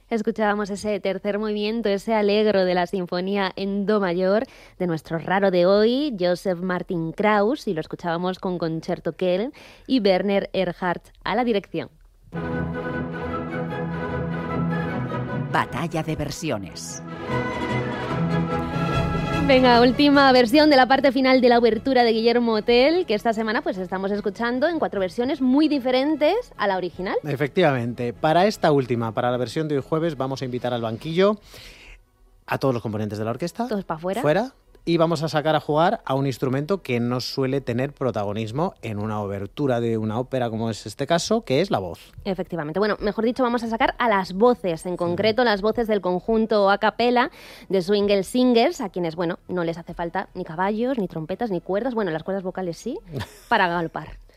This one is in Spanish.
Escuchábamos ese tercer movimiento, ese allegro de la Sinfonía en Do mayor de nuestro raro de hoy, Joseph Martin Krauss, y lo escuchábamos con Concerto Kell y Werner Erhardt a la dirección. Batalla de versiones. Venga, última versión de la parte final de la obertura de Guillermo Tell, que esta semana pues estamos escuchando en 4 versiones muy diferentes a la original. Efectivamente, para esta última, para la versión de hoy jueves, vamos a invitar al banquillo a todos los componentes de la orquesta. Todos para afuera. Fuera. Y vamos a sacar a jugar a un instrumento que no suele tener protagonismo en una obertura de una ópera, como es este caso, que es la voz. Efectivamente. Bueno, mejor dicho, vamos a sacar a las voces, en concreto las voces del conjunto a capela de Swingle Singers, a quienes, bueno, no les hace falta ni caballos, ni trompetas, ni cuerdas, bueno, las cuerdas vocales sí, para galopar.